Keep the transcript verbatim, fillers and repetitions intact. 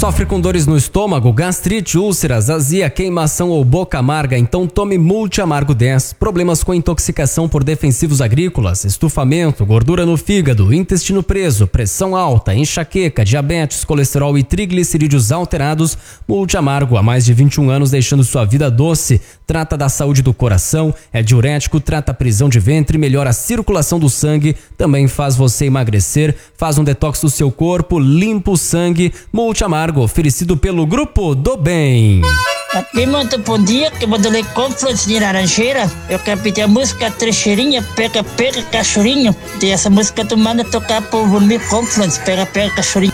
Sofre com dores no estômago, gastrite, úlceras, azia, queimação ou boca amarga? Então tome Multi Amargo dez. Problemas com intoxicação por defensivos agrícolas, estufamento, gordura no fígado, intestino preso, pressão alta, enxaqueca, diabetes, colesterol e triglicerídeos alterados. Multi Amargo há mais de vinte e um anos deixando sua vida doce. Trata da saúde do coração, é diurético, trata a prisão de ventre, melhora a circulação do sangue, também faz você emagrecer, faz um detox do seu corpo, limpa o sangue. Multi Amargo, oferecido pelo Grupo do Bem. Aqui, muito bom dia, que eu vou ler Confluence de Laranjeira. Eu quero pedir a música Trecheirinha, Pega, Pega, Cachorrinho. E essa música tu manda tocar por mim, Confluence, Pega, Pega, Cachorrinho.